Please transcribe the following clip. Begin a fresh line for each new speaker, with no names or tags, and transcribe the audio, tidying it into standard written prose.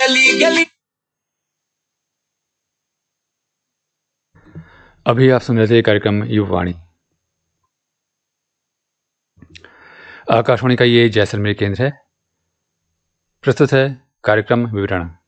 गली गली।
अभी आप सुन रहे थे कार्यक्रम युववाणी। आकाशवाणी का ये जैसलमेर केंद्र है। प्रस्तुत है कार्यक्रम विवरण।